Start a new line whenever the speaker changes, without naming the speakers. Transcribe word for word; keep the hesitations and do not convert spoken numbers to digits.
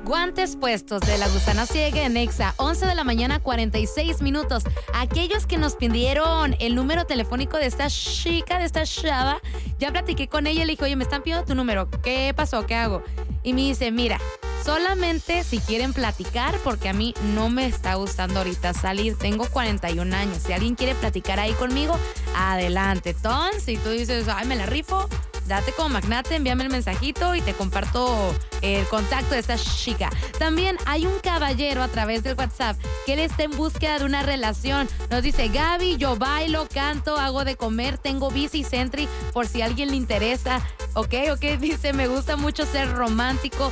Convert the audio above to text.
Guantes puestos de La Gusana Ciega en Exa, once de la mañana, cuarenta y seis minutos. Aquellos que nos pidieron el número telefónico de esta chica, de esta chava, ya platiqué con ella y le dije, oye, me están pidiendo tu número, ¿qué pasó? ¿Qué hago? Y me dice, mira, solamente si quieren platicar, porque a mí no me está gustando ahorita salir, tengo cuarenta y un años, si alguien quiere platicar ahí conmigo, adelante. Entonces, si tú dices, ay, me la rifo, date como magnate, envíame el mensajito y te comparto el contacto de esta chica. También hay un caballero a través del WhatsApp que él está en búsqueda de una relación. Nos dice, Gaby, yo bailo, canto, hago de comer, tengo bici Sentry por si a alguien le interesa. Ok, ok, dice, me gusta mucho ser romántico,